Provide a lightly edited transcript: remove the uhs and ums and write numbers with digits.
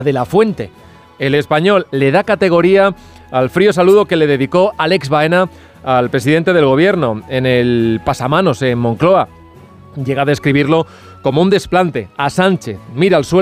de la Fuente. El Español le da categoría al frío saludo que le dedicó Alex Baena al presidente del gobierno en el pasamanos en Moncloa. Llega a describirlo como un desplante. A Sánchez mira al suelo